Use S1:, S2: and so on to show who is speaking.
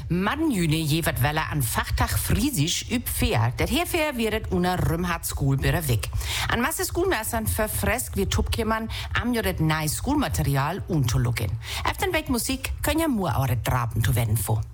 S1: Man jüne jeweils Welle an Fachtag Friesisch üb fair. Der hierfür wird una Rümhard School weg. An Masse Schoolmessern verfresk wie Tupkemann am joret nice Schoolmaterial unterlucken. Auf den Weg Musik können ja nur eure Draben zu werden vor.